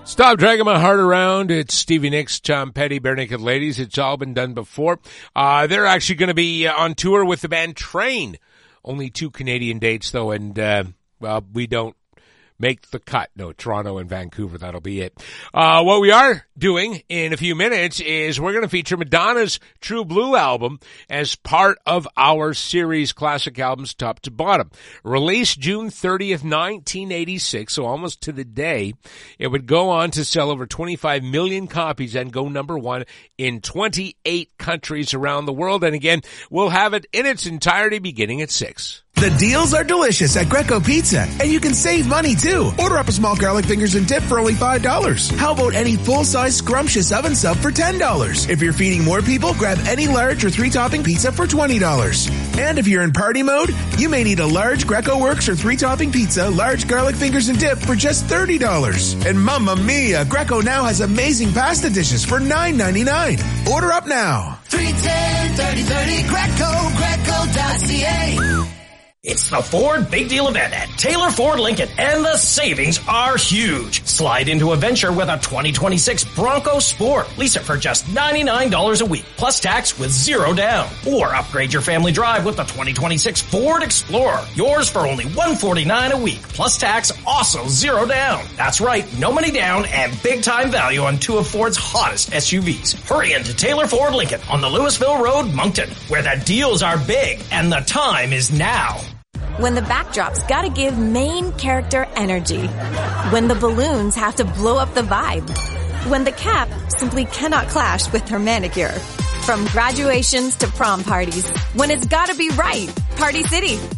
Stop dragging my heart around. It's Stevie Nicks, Tom Petty, Bare Naked Ladies. It's all been done before. They're actually going to be on tour with the band Train. Only 2 Canadian dates, though, and, we don't make the cut. No, Toronto and Vancouver, that'll be it. What we are doing in a few minutes is we're going to feature Madonna's True Blue album as part of our series Classic Albums Top to Bottom. Released June 30th, 1986, so almost to the day. It would go on to sell over 25 million copies and go number 1 in 28 countries around the world. And again, we'll have it in its entirety beginning at 6. The deals are delicious at Greco Pizza, and you can save money too. Order up a small garlic fingers and dip for only $5. How about any full-size scrumptious oven sub for $10? If you're feeding more people, grab any large or 3-topping pizza for $20. And if you're in party mode, you may need a large Greco Works or 3-topping pizza, large garlic fingers and dip for just $30. And mamma mia, Greco now has amazing pasta dishes for $9.99. Order up now. 310-3030 Greco.ca. It's the Ford Big Deal event at Taylor Ford Lincoln, and the savings are huge. Slide into a venture with a 2026 Bronco Sport. Lease it for just $99 a week, plus tax with 0 down. Or upgrade your family drive with the 2026 Ford Explorer. Yours for only $149 a week, plus tax, also 0 down. That's right, no money down and big-time value on 2 of Ford's hottest SUVs. Hurry into Taylor Ford Lincoln on the Louisville Road, Moncton, where the deals are big and the time is now. When the backdrop's gotta give main character energy. When the balloons have to blow up the vibe. When the cap simply cannot clash with her manicure. From graduations to prom parties. When it's gotta be right. Party City.